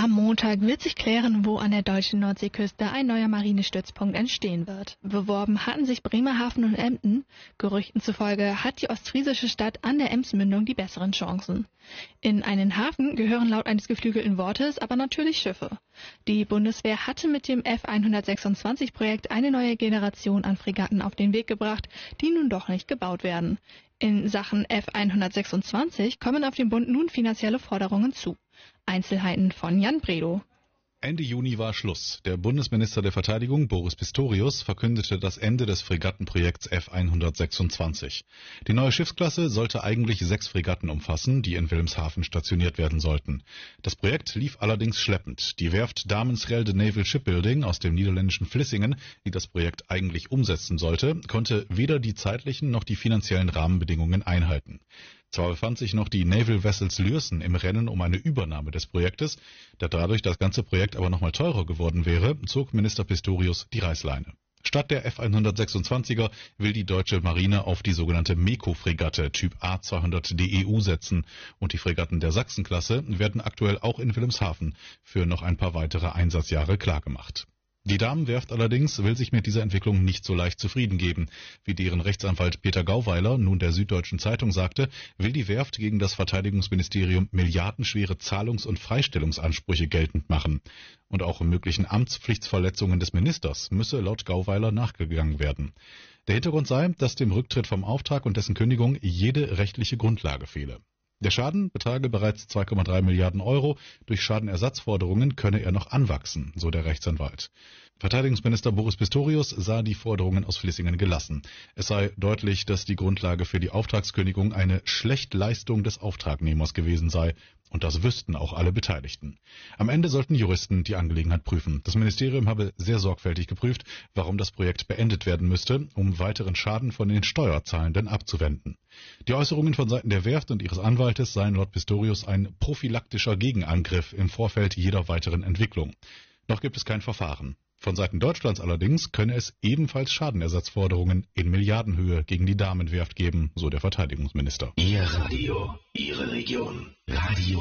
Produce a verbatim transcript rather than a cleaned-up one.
Am Montag wird sich klären, wo an der deutschen Nordseeküste ein neuer Marinestützpunkt entstehen wird. Beworben hatten sich Bremerhaven und Emden. Gerüchten zufolge hat die ostfriesische Stadt an der Emsmündung die besseren Chancen. In einen Hafen gehören laut eines geflügelten Wortes aber natürlich Schiffe. Die Bundeswehr hatte mit dem F hundertsechsundzwanzig Projekt eine neue Generation an Fregatten auf den Weg gebracht, die nun doch nicht gebaut werden. In Sachen F hundertsechsundzwanzig kommen auf den Bund nun finanzielle Forderungen zu. Einzelheiten von Jan Bredow. Ende Juni war Schluss. Der Bundesminister der Verteidigung, Boris Pistorius, verkündete das Ende des Fregattenprojekts F hundertsechsundzwanzig. Die neue Schiffsklasse sollte eigentlich sechs Fregatten umfassen, die in Wilhelmshaven stationiert werden sollten. Das Projekt lief allerdings schleppend. Die Werft Damen-Schelde Naval Shipbuilding aus dem niederländischen Vlissingen, die das Projekt eigentlich umsetzen sollte, konnte weder die zeitlichen noch die finanziellen Rahmenbedingungen einhalten. Zwar befand sich noch die Naval Vessels Lürssen im Rennen um eine Übernahme des Projektes, da dadurch das ganze Projekt aber nochmal teurer geworden wäre, zog Minister Pistorius die Reißleine. Statt der F hundertsechsundzwanziger will die deutsche Marine auf die sogenannte MEKO-Fregatte Typ A zweihundert D E U setzen und die Fregatten der Sachsen-Klasse werden aktuell auch in Wilhelmshaven für noch ein paar weitere Einsatzjahre klargemacht. Die Damenwerft allerdings will sich mit dieser Entwicklung nicht so leicht zufrieden geben. Wie deren Rechtsanwalt Peter Gauweiler nun der Süddeutschen Zeitung sagte, will die Werft gegen das Verteidigungsministerium milliardenschwere Zahlungs- und Freistellungsansprüche geltend machen. Und auch möglichen Amtspflichtsverletzungen des Ministers müsse laut Gauweiler nachgegangen werden. Der Hintergrund sei, dass dem Rücktritt vom Auftrag und dessen Kündigung jede rechtliche Grundlage fehle. Der Schaden betrage bereits zwei Komma drei Milliarden Euro. Durch Schadenersatzforderungen könne er noch anwachsen, so der Rechtsanwalt. Verteidigungsminister Boris Pistorius sah die Forderungen aus Vlissingen gelassen. Es sei deutlich, dass die Grundlage für die Auftragskündigung eine Schlechtleistung des Auftragnehmers gewesen sei. Und das wüssten auch alle Beteiligten. Am Ende sollten Juristen die Angelegenheit prüfen. Das Ministerium habe sehr sorgfältig geprüft, warum das Projekt beendet werden müsste, um weiteren Schaden von den Steuerzahlenden abzuwenden. Die Äußerungen von Seiten der Werft und ihres Anwaltes seien laut Pistorius ein prophylaktischer Gegenangriff im Vorfeld jeder weiteren Entwicklung. Noch gibt es kein Verfahren. Von Seiten Deutschlands allerdings könne es ebenfalls Schadenersatzforderungen in Milliardenhöhe gegen die Damenwerft geben, so der Verteidigungsminister. Ihr Radio, Ihre Region. Radio